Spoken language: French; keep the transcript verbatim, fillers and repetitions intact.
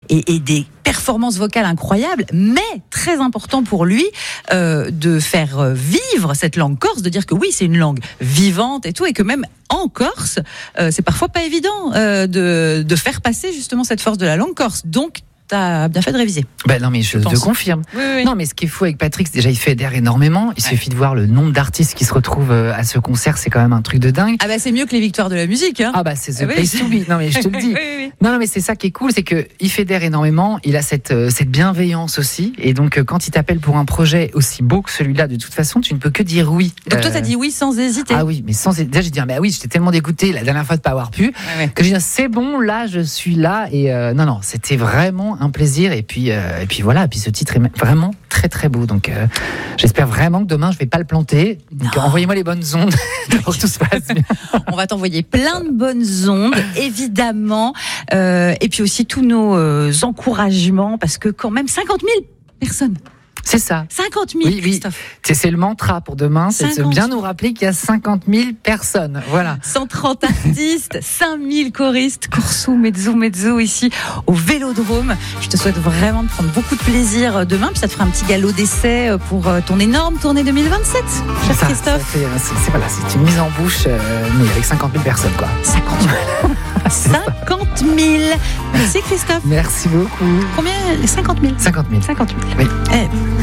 et, et des performances vocales incroyables, mais très important pour lui euh, de faire vivre cette langue corse, de dire que oui, c'est une langue vivante et tout, et que même en Corse, euh, c'est parfois pas évident euh, de, de faire passer justement cette force de la langue corse. Donc, t'as bien fait de réviser. Ben non, mais je, je te confirme. Oui, oui. Non, mais ce qui est fou avec Patrick, c'est déjà il fédère énormément. Il ouais. suffit de voir le nombre d'artistes qui se retrouvent à ce concert, c'est quand même un truc de dingue. Ah bah c'est mieux que les victoires de la musique. Hein. Ah bah c'est the ah place oui. to be. Non mais je te le dis. oui, oui. Non, non mais c'est ça qui est cool, c'est que il fédère énormément. Il a cette cette bienveillance aussi. Et donc quand il t'appelle pour un projet aussi beau que celui-là, de toute façon, tu ne peux que dire oui. Donc euh... toi t'as dit oui sans hésiter. Ah oui, mais sans hésiter. Déjà j'ai dit ah, bah oui, j'étais tellement dégoûté la dernière fois de pas avoir pu ouais, ouais. que j'ai dit c'est bon, là je suis là et euh, non non, c'était vraiment un plaisir et puis Euh, et puis voilà, et puis ce titre est vraiment très très beau. Donc euh, j'espère vraiment que demain je vais pas le planter. Donc non. Envoyez-moi les bonnes ondes pour que tout se passe bien. On va t'envoyer plein de bonnes ondes, évidemment. Euh, et puis aussi tous nos euh, encouragements, parce que quand même cinquante mille personnes. C'est ça. cinquante mille, oui, Christophe. Oui. C'est le mantra pour demain, c'est de bien nous rappeler qu'il y a cinquante mille personnes. Voilà. cent trente artistes, cinq mille choristes, Corso, mezzo, mezzo, ici au Vélodrome. Je te souhaite vraiment de prendre beaucoup de plaisir demain, puis ça te fera un petit galop d'essai pour ton énorme tournée deux mille vingt-sept, cher ça, Christophe. Ça fait, c'est, c'est, voilà, c'est une mise en bouche, euh, mais avec cinquante mille personnes, quoi. cinquante mille. cinquante mille. Merci Christophe. Merci beaucoup. Combien ? cinquante mille. cinquante mille. cinquante mille. Oui. Eh.